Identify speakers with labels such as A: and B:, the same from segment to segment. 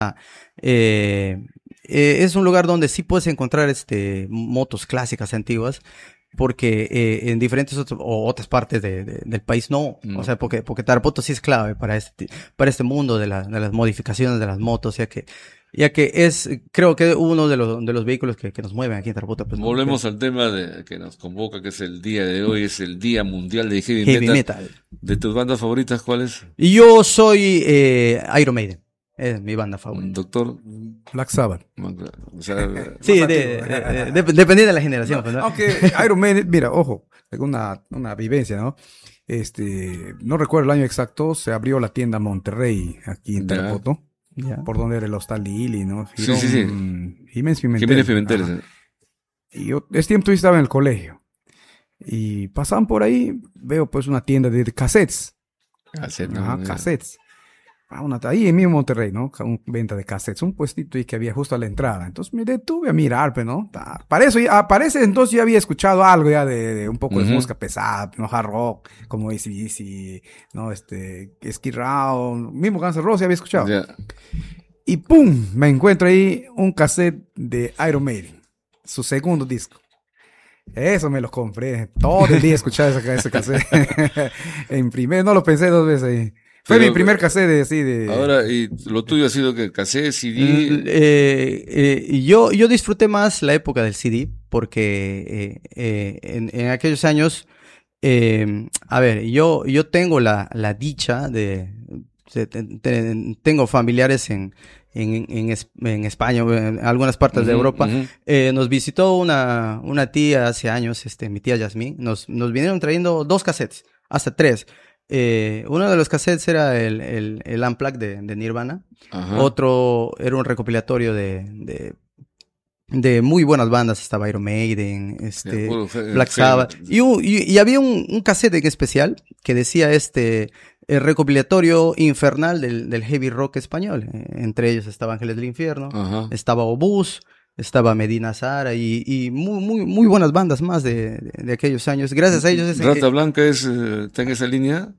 A: Eh, es un lugar donde sí puedes encontrar motos clásicas antiguas, porque en diferentes o otras partes del país no. O
B: No.
A: sea, porque Tarapoto sí es clave para este mundo de las modificaciones de las motos, ya que es, creo que uno de los vehículos que nos mueven aquí en Tarapoto. Pues, ¿no?
B: Volvemos al tema que nos convoca, que es el día de hoy, es el Día Mundial de Heavy,
A: Heavy
B: Metal.
A: metal.
B: ¿De tus bandas favoritas cuáles?
A: Y yo soy Iron Maiden. Es mi banda favorita.
B: Doctor.
C: Black Sabbath.
B: O sea,
A: Sí,
C: Más
A: dependiendo de la generación. Pues, ¿no?
C: Aunque Iron Maiden, mira, ojo, tengo una vivencia, ¿no? No recuerdo el año exacto, se abrió la tienda Monterrey, aquí en
B: Ya.
C: Tarapoto,
A: Ya.
C: por donde era el Hostal Lili, ¿no?
B: Sí, sí, sí.
C: Jiménez Pimentel.
B: Jiménez Pimentel.
C: Ajá. Y yo, ese tiempo yo estaba en el colegio. Y pasaban por ahí, veo pues una tienda de cassettes. Ajá, cassettes. Ahí en mismo Monterrey, ¿no? Venta de cassettes, un puestito ahí que había justo a la entrada. Entonces me detuve a mirar, pues, ¿no? Para ese entonces yo había escuchado algo ya de un poco de música pesada, ¿no? Hard rock, como AC/DC, ¿no? Skid Row, mismo Guns N' Roses había escuchado.
B: Ya.
C: Y ¡pum! Me encuentro ahí un cassette de Iron Maiden, su segundo disco. Eso me lo compré. Todo el día escuchaba ese cassette. En primer, no lo pensé dos veces ahí. Fue
B: Pero,
C: mi primer cassette así de...
B: Ahora, ¿y lo tuyo ha sido que cassette, CD?
A: Yo disfruté más la época del CD, porque en aquellos años, a ver, yo tengo la dicha tengo familiares en España, en algunas partes de Europa. Nos visitó una tía hace años, mi tía Yasmín. Nos vinieron trayendo 2 cassettes, hasta 3. Uno de los cassettes era el Unplugged de Nirvana.
B: Ajá.
A: Otro era un recopilatorio de muy buenas bandas. Estaba Iron Maiden, Black Sabbath. Y había un cassette en especial que decía el recopilatorio infernal del heavy rock español. Entre ellos estaba Ángeles del Infierno,
B: Ajá.
A: estaba Obús, estaba Medina Zara y muy buenas bandas más de aquellos años. Gracias a ellos.
B: ¿Rata Blanca está en esa línea?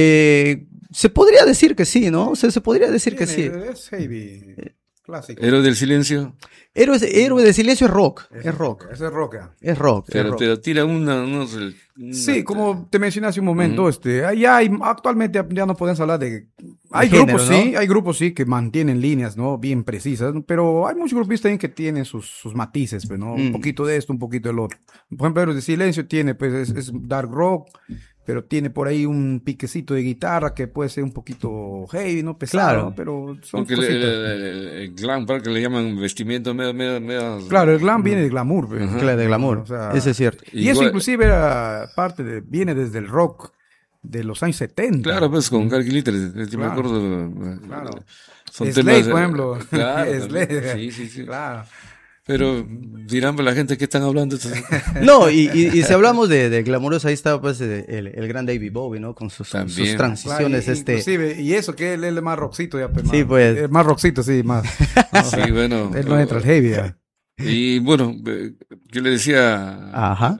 A: Se podría decir que sí, ¿no? Se podría decir que sí.
C: Es heavy, clásico.
B: ¿Héroe del Silencio?
A: Héroe de Silencio es rock. Es rock.
C: Ese es rock.
A: Es rock.
B: Pero tira unos...
C: Sí, como te mencioné hace un momento, actualmente ya no podemos hablar de... Hay
A: género,
C: grupos,
A: ¿no?
C: sí, hay grupos, sí, que mantienen líneas, ¿no? Bien precisas, ¿no? Pero hay muchos grupistas también que tienen sus matices, pues, ¿no? Un poquito de esto, un poquito del otro. Por ejemplo, Héroes de Silencio tiene, pues, es dark rock, pero tiene por ahí un piquecito de guitarra que puede ser un poquito heavy, ¿no? Pesado,
A: Claro.
C: ¿no? Pero son
B: Porque
C: cositas.
B: el glam, que le llaman vestimenta medio...
C: Claro, el glam viene de glamour, pues.
A: Claro, de glamour.
C: O sea,
A: Eso es cierto.
C: Y eso inclusive era viene desde el rock de los años 70.
B: Claro, pues con Carl Glitter, yo
C: Claro.
B: me acuerdo.
C: Claro.
B: Son
C: Slade,
B: temas,
C: por ejemplo.
B: Claro,
C: Slade.
B: sí.
C: Claro.
B: Pero dirán la gente que están hablando.
A: No, y si hablamos de glamuroso, ahí está pues el gran David Bowie, ¿no? Con sus transiciones.
C: Claro, inclusive, y eso que él es más rockcito ya. Pues,
A: sí, pues.
C: Más rockcito, sí, más.
B: No, sí, bueno.
C: Él no entra al heavy ya.
B: Y bueno, yo le decía,
A: Ajá.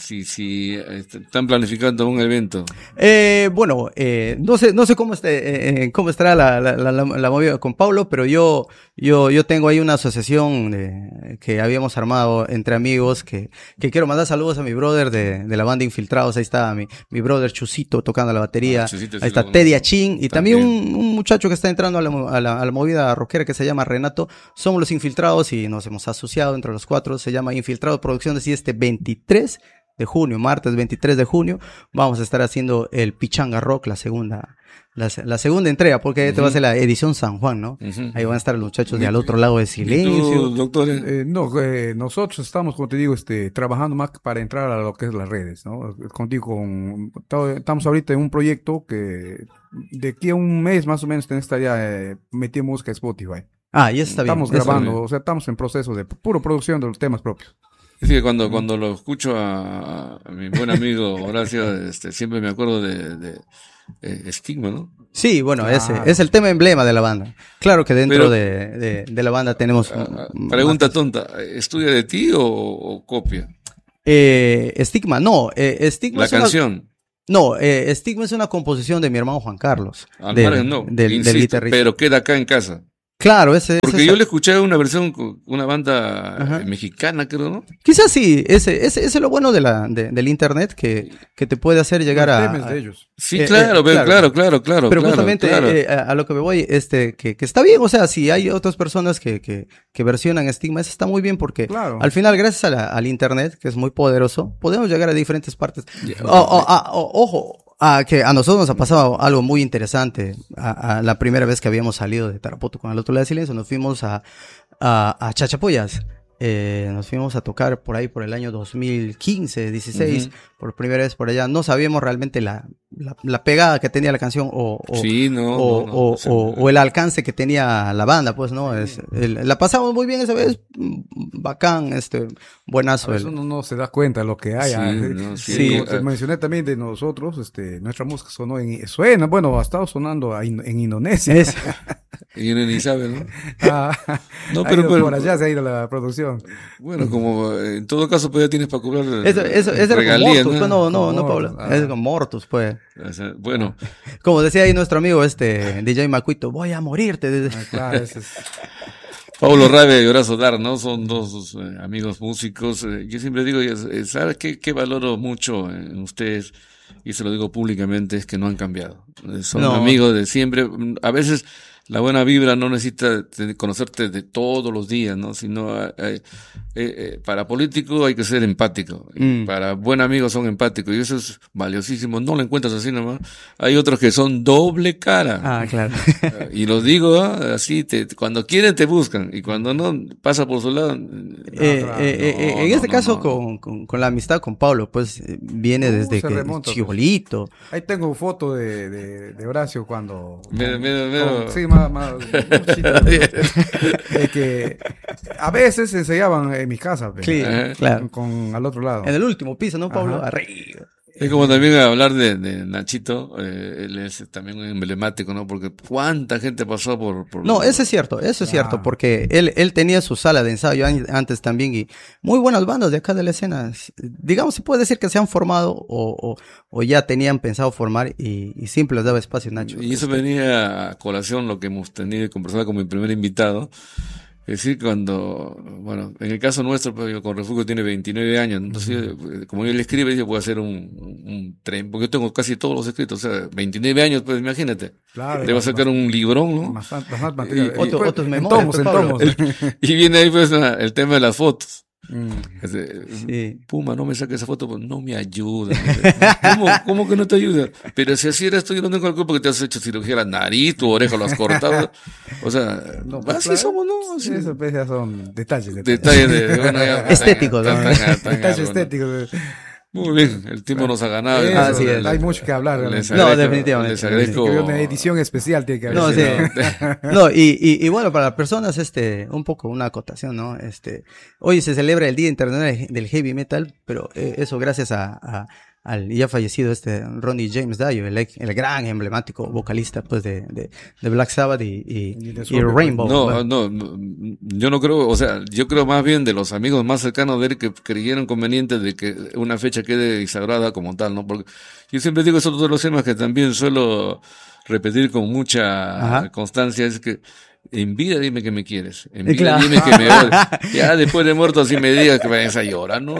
B: si están planificando un evento.
A: Bueno, no sé cómo estará la movida con Pablo, pero yo tengo ahí una asociación que habíamos armado entre amigos que quiero mandar saludos a mi brother de la banda Infiltrados. Ahí está mi brother Chusito tocando la batería.
B: Chusito, sí,
A: ahí está Teddy Achín y también un muchacho que está entrando a la movida rockera que se llama Renato. Somos los Infiltrados y nos hemos asociado entre los 4. Se llama Infiltrado Producciones y 23 de junio, martes 23 de junio, vamos a estar haciendo el Pichanga Rock, la segunda entrega, porque esta va a ser la edición San Juan, ¿no? Ahí van a estar los muchachos de Al Otro Lado de Silencio.
B: ¿Y tú, doctor?
C: Nosotros estamos, como te digo, trabajando más para entrar a lo que es las redes, ¿no? Contigo, estamos ahorita en un proyecto que de aquí a un mes más o menos estaría metiendo música a Spotify.
A: Ah, y eso está bien.
C: Estamos grabando, o sea, estamos en proceso de pura producción de los temas propios.
B: Es que cuando lo escucho a mi buen amigo Horacio, siempre me acuerdo de Estigma, ¿no?
A: Sí, bueno, ese es el tema emblema de la banda. Claro que dentro de la banda tenemos...
B: Pregunta tonta, ¿estudia de ti o copia?
A: Estigma, no. Estigma
B: la canción.
A: No, Estigma es una composición de mi hermano Juan Carlos.
B: Al margen no,
A: del guitarrista.
B: pero queda acá en casa.
A: Claro, ese
B: Porque yo le escuché una versión con una banda mexicana, creo, ¿no?
A: Quizás sí, ese es lo bueno del internet que te puede hacer llegar
C: de ellos.
B: Sí, claro. Pero
A: justamente a lo que me voy, que está bien, o sea, si hay otras personas que versionan Estigma, eso está muy bien porque al final, gracias al internet, que es muy poderoso, podemos llegar a diferentes partes. Ojo. Que a nosotros nos ha pasado algo muy interesante. La primera vez que habíamos salido de Tarapoto con El Otro Lado del Silencio, nos fuimos a Chachapoyas. Nos fuimos a tocar por ahí por el año 2015, 16, por primera vez por allá. No sabíamos realmente la pegada que tenía la canción o el alcance que tenía la banda, pues, ¿no? La pasamos muy bien esa vez, bacán, buenazo.
C: Eso uno no se da cuenta de lo que hay. Como te mencioné también de nosotros, nuestra música suena, bueno, ha estado sonando en Indonesia.
B: Y uno ni sabe, ¿no?
C: No, pero por allá se ha ido la producción.
B: Bueno, como en todo caso, pues ya tienes para cobrar
A: regalías, ¿no? No, Pablo. Es con Mortus, pues.
B: O sea, bueno.
A: Como decía ahí nuestro amigo DJ Macuito, voy a morirte.
C: Claro, ese es...
B: Pablo Rabia y Horacio Dar, ¿no? Son dos amigos músicos. Yo siempre digo, ¿sabes qué valoro mucho en ustedes? Y se lo digo públicamente, es que no han cambiado. Son amigos de siempre. A veces la buena vibra no necesita conocerte de todos los días, ¿no? Sino para político hay que ser empático. Para buen amigo son empáticos. Y eso es valiosísimo. No lo encuentras así nomás. Hay otros que son doble cara.
A: Claro.
B: Y los digo así, cuando quieren te buscan. Y cuando no, pasa por su lado. En
A: este caso, con la amistad con Pablo, pues viene desde que chibolito.
C: Ahí tengo foto de Horacio cuando... Sí, más que a veces se ensayaban en mi casa,
A: claro.
C: Con al otro lado.
A: En el último piso, ¿no, Pablo? Arriba.
B: Es como también hablar de Nachito, él es también un emblemático, ¿no? Porque cuánta gente pasó por...
A: No, eso es cierto, porque él tenía su sala de ensayo antes también y muy buenas bandas de acá de la escena, digamos, se puede decir que se han formado o ya tenían pensado formar y siempre les daba espacio Nacho.
B: Y eso venía a colación lo que hemos tenido conversado con mi primer invitado. Es decir, en el caso nuestro, pues, con Refugio tiene 29 años, entonces, como él escribe, dice, voy a hacer un tren, porque yo tengo casi todos los escritos, o sea, 29 años, pues imagínate. Claro. Le va a sacar un librón, ¿no?
C: Bastante material.
A: Otros memorias.
C: En tomos.
B: Y viene ahí, pues, el tema de las fotos.
A: Sí.
B: Puma, no me saques esa foto, pues no me ayuda. ¿Cómo que no te ayuda? Pero si así eres tú, yo no tengo el cuerpo que te has hecho cirugía a la nariz, tu oreja lo has cortado. O sea, así somos, ¿no?
C: Así. Eso pues ya son detalles
A: estéticos.
C: Detalles estéticos.
B: Muy bien, el tiempo nos ha ganado.
A: Así es.
C: Hay mucho que hablar.
A: Definitivamente.
B: Les agradezco.
C: Una edición especial tiene que haber.
A: Y bueno, para las personas, un poco una acotación, ¿no? Hoy se celebra el Día Internacional del Heavy Metal, pero eso gracias al ya fallecido Ronnie James Dio, el gran emblemático vocalista pues de Black Sabbath y Rainbow.
B: No, yo no creo, o sea, yo creo más bien de los amigos más cercanos de él que creyeron conveniente de que una fecha quede sagrada como tal, ¿no? Porque yo siempre digo, eso todos los temas que también suelo repetir con mucha constancia, es que en vida dime que me quieres, en vida dime que me odias. Ya después de muerto así me digas que vayas a llorar. No.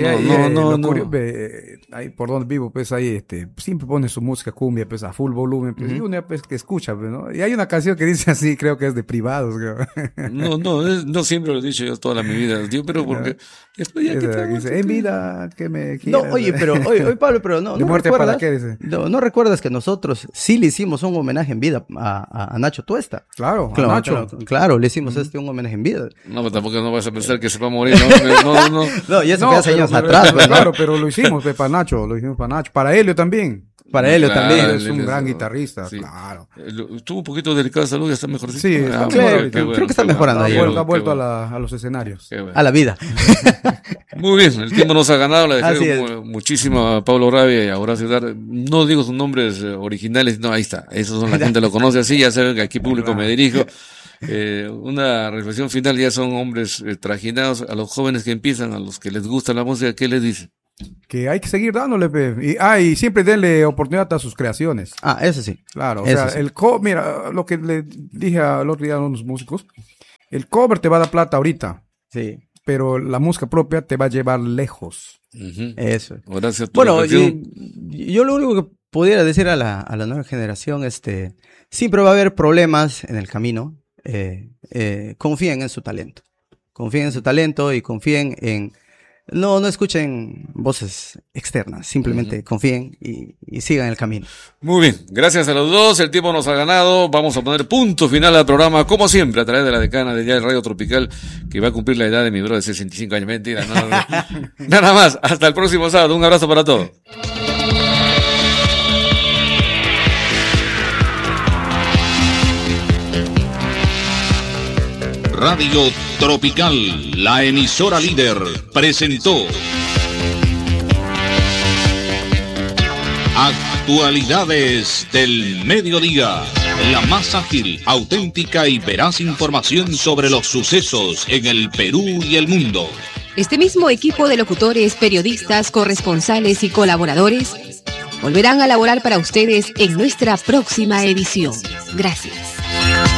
C: Ahí por donde vivo, pues ahí siempre pone su música cumbia, pues a full volumen, pues, y una pues que escucha, pues, ¿no? Y hay una canción que dice así, creo que es de Privados, creo.
B: No siempre lo he dicho yo toda mi vida, tío, pero porque después ya
C: dice, en vida que me quieras.
A: No, oye, Pablo, pero no
C: muerte
A: recuerdas,
C: para qué, dice.
A: No recuerdas que nosotros sí le hicimos un homenaje en vida a Nacho Tuesta.
C: Claro,
A: Nacho. Claro, le hicimos un homenaje en vida.
B: No, pero tampoco no vas a pensar que se va a morir, ¿no?
A: No, y eso fue hace años atrás.
C: Claro, pero lo hicimos para Nacho, para Helio también.
A: Para Helio también.
C: Es un gran guitarrista, claro.
B: Estuvo un poquito delicado de salud, ya está mejor.
C: Sí,
A: creo que está mejorando.
C: Ha vuelto a los escenarios.
A: A la vida.
B: Muy bien, el tiempo nos ha ganado. Le dejé muchísimo a Pablo Rabia y a Horacio Dar. No digo sus nombres originales, no, ahí está. Esos son, la gente lo conoce así, ya saben que aquí público me dirijo. Una reflexión final, ya son hombres trajinados. A los jóvenes que empiezan, a los que les gusta la música, ¿qué les dice?
C: Que hay que seguir dándole, y siempre denle oportunidad a sus creaciones.
A: Eso sí.
C: Claro, o
A: eso
C: sea,
A: sí.
C: Mira, lo que le dije al otro día a unos músicos, el cover te va a dar plata ahorita.
A: Sí.
C: Pero la música propia te va a llevar lejos.
A: Eso.
B: Gracias.
A: Bueno, yo lo único que pudiera decir a la nueva generación, siempre va a haber problemas en el camino. Confíen en su talento. Confíen en su talento y confíen en... No escuchen voces externas, simplemente confíen y sigan el camino.
B: Muy bien, gracias a los dos, el tiempo nos ha ganado, vamos a poner punto final al programa, como siempre, a través de la decana de Ya Radio Tropical, que va a cumplir la edad de mi bro de 65 años, mentira, no. Nada más, hasta el próximo sábado, un abrazo para todos.
D: Radio Tropical, la emisora líder, presentó Actualidades del Mediodía, la más ágil, auténtica y veraz información sobre los sucesos en el Perú y el mundo.
E: Este mismo equipo de locutores, periodistas, corresponsales y colaboradores volverán a laborar para ustedes en nuestra próxima edición. Gracias.